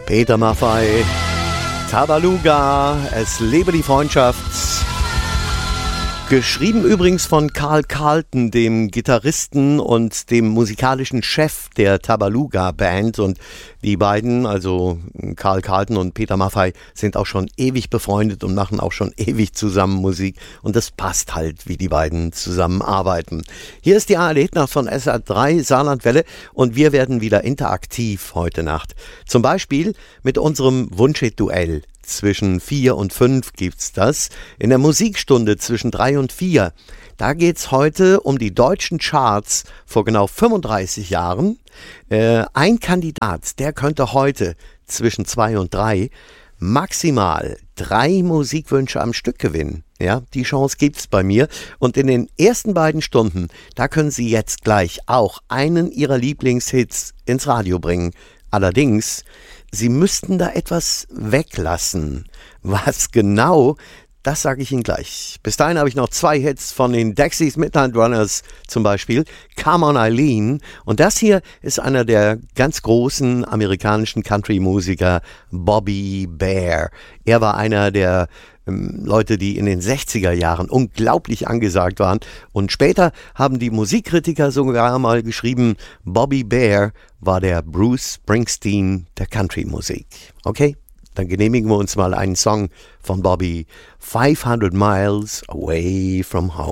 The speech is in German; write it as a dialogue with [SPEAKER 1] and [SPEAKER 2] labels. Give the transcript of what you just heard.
[SPEAKER 1] Peter Maffay, Tabaluga, es lebe die Freundschaft. Geschrieben übrigens von Carl Carlton, dem Gitarristen und dem musikalischen Chef der Tabaluga Band. Und die beiden, also Carl Carlton und Peter Maffay, sind auch schon ewig befreundet und machen auch schon ewig zusammen Musik. Und das passt halt, wie die beiden zusammenarbeiten. Hier ist die ARD-Nacht von SR3 Saarlandwelle und wir werden wieder interaktiv heute Nacht. Zum Beispiel mit unserem Wunschhit-Duell. Zwischen 4 und 5 gibt's das. In der Musikstunde zwischen 3 und 4. Da geht's heute um die deutschen Charts vor genau 35 Jahren. Ein Kandidat, der könnte heute zwischen 2 und 3 maximal 3 Musikwünsche am Stück gewinnen. Ja, die Chance gibt's bei mir. Und in den ersten beiden Stunden, da können Sie jetzt gleich auch einen Ihrer Lieblingshits ins Radio bringen. Allerdings, Sie müssten da etwas weglassen. Was genau, das sage ich Ihnen gleich. Bis dahin habe ich noch 2 Hits von den Dexys Midnight Runners zum Beispiel. Come on Eileen. Und das hier ist einer der ganz großen amerikanischen Country-Musiker, Bobby Bare. Er war einer der Leute, die in den 60er Jahren unglaublich angesagt waren. Und später haben die Musikkritiker sogar mal geschrieben, Bobby Bare war der Bruce Springsteen der Country-Musik. Okay, dann genehmigen wir uns mal einen Song von Bobby, 500 Miles Away from Home.